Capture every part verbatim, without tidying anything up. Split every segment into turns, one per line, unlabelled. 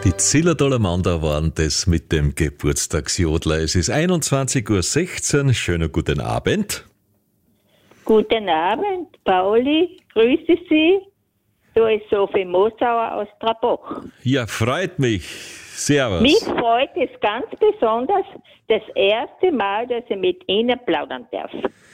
Die Zillertaler Mandau waren das mit dem Geburtstagsjodler. Es ist einundzwanzig Uhr sechzehn. Schönen guten Abend.
Guten Abend, Pauli. Grüße Sie. Da ist Sophie Mosauer aus Trabach.
Ja, freut mich. Servus.
Mich freut es ganz besonders, das erste Mal, dass ich mit Ihnen plaudern darf.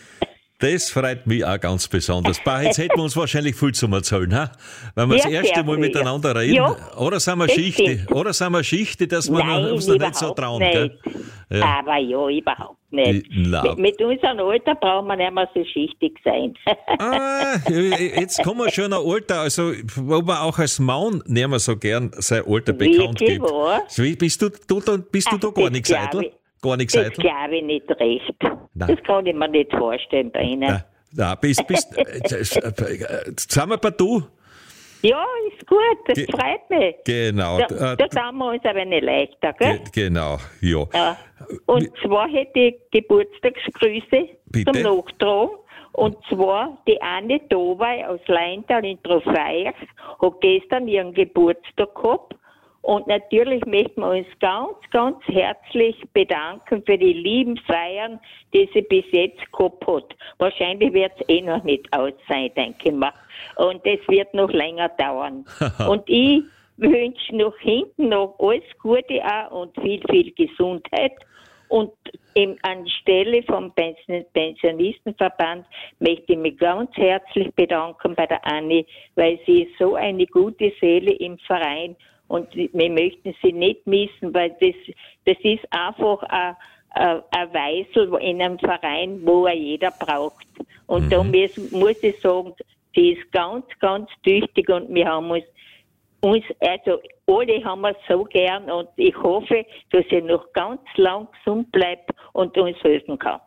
Das freut mich auch ganz besonders. Bah, jetzt hätten wir uns wahrscheinlich viel zum Erzählen, ha? Wenn wir
Ja,
das erste Mal
sehr
miteinander
viel.
reden.
Ja,
Oder sind wir
das
Schichte?
stimmt.
Oder sind wir Schichte, dass wir
Nein,
uns noch nicht
überhaupt
so trauen,
nicht.
gell? Ja.
Aber ja, überhaupt nicht.
Ich- na.
Mit, mit unserem Alter brauchen wir nicht mehr so schichtig sein.
Ah, jetzt kommen wir schon ein Alter, also wo man auch als Mann nicht mehr so gern sein Alter bekannt
Wirklich
gibt.
wahr?
Wie, bist du, du, da- bist du
Ach,
da gar
das
nicht
glaub
Seidel?
ich.
Gar nicht
Das
Seidel?
glaube ich nicht recht.
Nein.
Das kann ich mir nicht vorstellen bei Ihnen.
Nein, nein, bist, bist, äh, äh, äh, sind wir bei du?
Ja, ist gut, das
Ge-
freut mich.
Genau.
Da,
äh,
da tun wir uns aber nicht leichter, gell?
ge- genau, ja.
Ja. Und zwar hätte ich Geburtstagsgrüße
Bitte?
zum Nachtragen. Und zwar die Anne Dowey aus Leintal in Trofeiach hat gestern ihren Geburtstag gehabt. Und natürlich möchten wir uns ganz, ganz herzlich bedanken für die lieben Feiern, die sie bis jetzt gehabt hat. Wahrscheinlich wird es eh noch nicht aus sein, denke ich mal. Und es wird noch länger dauern. Und ich wünsche noch hinten noch alles Gute auch und viel, viel Gesundheit. Und im, anstelle vom Pension- Pensionistenverband möchte ich mich ganz herzlich bedanken bei der Anni, weil sie ist so eine gute Seele im Verein und wir möchten sie nicht missen, weil das, das ist einfach ein, ein, ein Weisel in einem Verein, wo er jeder braucht. Und
Mhm.
da muss, muss ich sagen, sie ist ganz, ganz tüchtig und wir haben uns uns, also alle haben wir so gern und ich hoffe, dass sie noch ganz lang gesund bleibt und uns helfen kann.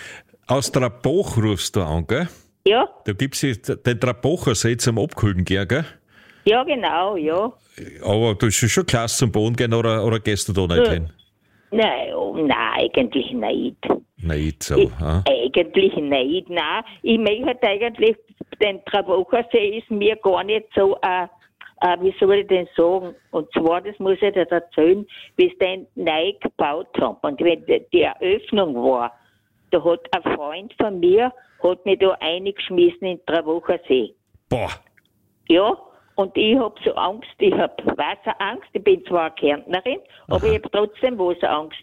Aus Trabach rufst du an, gell?
Ja,
Da gibt's ja den Trabacher See zum Abkühlen, gell? gell?
ja genau, ja.
Aber das ist schon klasse zum Boden gehen, oder, oder gehst du da nicht
Ja.
hin?
Nein, oh, nein, eigentlich nicht.
Nicht so,
Ich,
ha?
eigentlich nicht, nein. Ich möchte eigentlich, den Trabacher See ist mir gar nicht so, äh, äh, wie soll ich denn sagen? Und zwar, das muss ich dir erzählen, wie sie den neu gebaut haben. Und wenn die, die Eröffnung war, da hat ein Freund von mir, hat mich da eingeschmissen in den Trabacher See.
Boah,
Ja, und ich hab so Angst, ich hab Wasserangst, ich bin zwar eine Kärntnerin, aber ich hab trotzdem Wasserangst.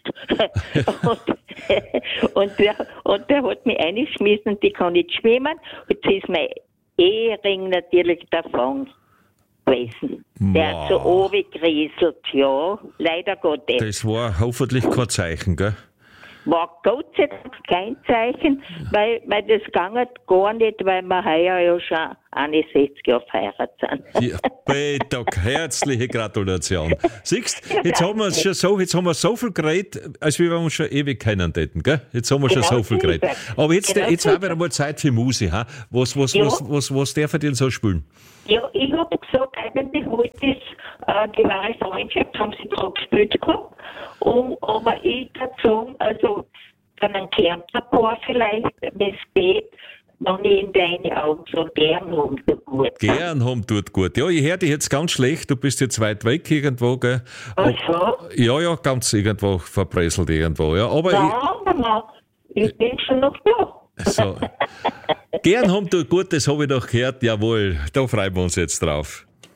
und, und, der, und der hat mich eingeschmissen und ich kann nicht schwimmen. Und jetzt ist mein Ehering natürlich davon gewesen. Der hat so
Wow.
runtergerieselt, ja, leider Gottes.
das war hoffentlich kein Zeichen, gell?
War Gott sei Dank kein Zeichen, weil, weil das ging gar nicht, weil wir heuer ja schon einundsechzig Jahre verheiratet sind.
Ja, bitte, herzliche Gratulation. Siehst, jetzt haben wir es schon so, jetzt haben wir so viel geredet, als wir uns schon ewig kennen hätten, gell? Jetzt haben wir schon
Genau
so viel
so ist
geredet.
es.
Aber jetzt,
Genau
jetzt
so
war
ist
wieder mal Zeit für Musik, ha? Was, was,
Ja.
was, was, was darf er denn so spielen?
Ja, ich hab gesagt, eigentlich wollte ich äh, die wahre Freundschaft, haben sie da gespielt gehabt. Und, aber ich dazu, also von einem Kärntnerpaar vielleicht, wenn es geht, wenn ich in deine Augen so gern haben, so gut.
Gern haben tut gut. Ja, ich höre dich jetzt ganz schlecht, du bist jetzt weit weg irgendwo, gell?
Ach
Ob-
so?
Ja, ja, ganz irgendwo verpresselt irgendwo, ja. Aber
Ja, Mama, ich bin schon noch da.
ich, so. Gern haben tut gut, das habe ich doch gehört, jawohl, da freuen wir uns jetzt drauf.